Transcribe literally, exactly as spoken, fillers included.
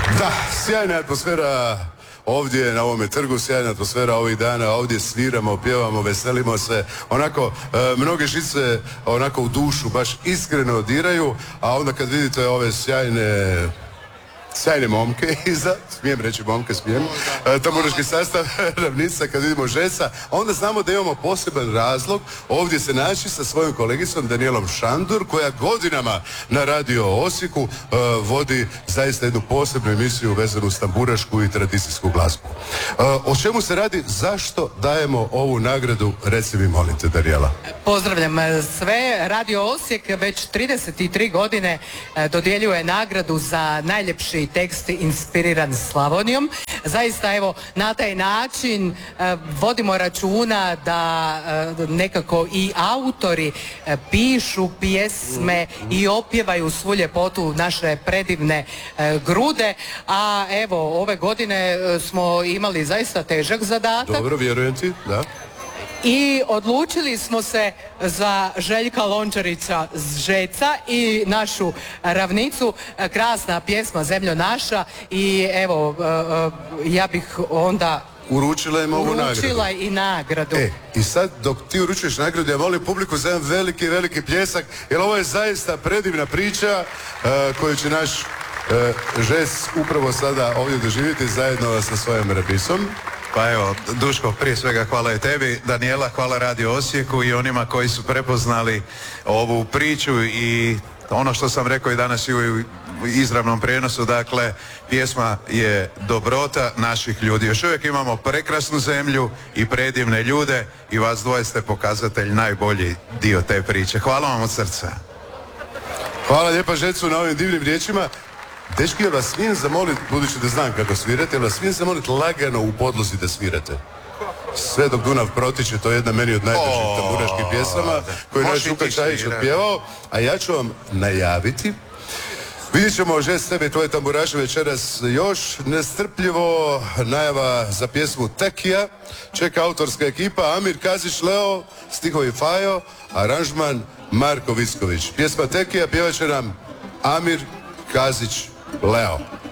Da, sjajna atmosfera ovdje na ovome trgu, sjajna atmosfera ovih dana, ovdje sviramo, pjevamo, veselimo se, onako, e, mnoge žice onako u dušu baš iskreno diraju, a onda kad vidite ove sjajne sjajne momke iza, smijem reći momke, smijem, e, tamburaški sastav Ravnica, kad vidimo Žeca, onda znamo da imamo poseban razlog ovdje se naći sa svojom kolegicom Danijelom Šandur, koja godinama na Radio Osijeku e, vodi zaista jednu posebnu emisiju vezanu uz tamburašku i tradicijsku glazbu. E, o čemu se radi? Zašto dajemo ovu nagradu? Reci mi, molim te, Danijela. Pozdravljam sve. Radio Osijek već trideset tri godine dodjeljuje nagradu za najljepši tekst inspiriran Slavonijom. Zaista, evo, na taj način e, vodimo računa da e, nekako i autori e, pišu pjesme i opjevaju svu ljepotu naše predivne e, grude, a evo, ove godine e, smo imali zaista težak zadatak. Dobro, vjerujem ti, da. I odlučili smo se za Željka Lončarića Žeca i našu Ravnicu, krasna pjesma Zemljo naša, i evo, ja bih onda uručila im ovu nagradu. Uručila i nagradu. E, i sad dok ti uručuješ nagradu, ja molim publiku za jedan veliki, veliki pljesak, jer ovo je zaista predivna priča uh, koju će naš uh, Žec upravo sada ovdje doživjeti zajedno sa svojim Rabisom. Pa evo, Duško, prije svega hvala i tebi, Danijela, hvala Radio Osijeku i onima koji su prepoznali ovu priču i ono što sam rekao i danas i u izravnom prijenosu, dakle, pjesma je dobrota naših ljudi. Još uvijek imamo prekrasnu zemlju i predivne ljude i vas dvoje ste pokazatelj, najbolji dio te priče. Hvala vam od srca. Hvala lijepa Žecu na ovim divnim riječima. Dečki, ja vas smijem zamoliti, budući da znam kako svirate, ja vas smijem zamoliti lagano u podlozi da svirate. Sve dok Dunav protiče, to je jedna meni od najdražih tamburaških pjesama koju je naš Žuka Čajić otpjevao, a ja ću vam najaviti. Vidjet ćemo, Žec, tebe i tvoje tamburaše večeras još nestrpljivo. Najava za pjesmu Tekija, čeka autorska ekipa Amir Kazić Leo, stihovi Fajo, aranžman Marko Vicković. Pjesma Tekija pjevat će nam Amir Kazić Leo.